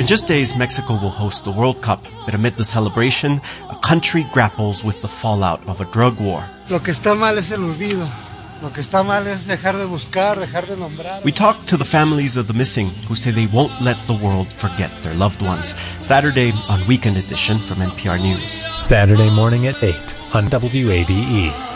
In just days, Mexico will host the World Cup, but amid the celebration, a country grapples with the fallout of a drug war. Lo que está mal es el olvido. Lo que está mal es dejar de buscar, dejar de nombrar. We talk to the families of the missing who say they won't let the world forget their loved ones. Saturday on Weekend Edition from NPR News. Saturday morning at 8 on WABE.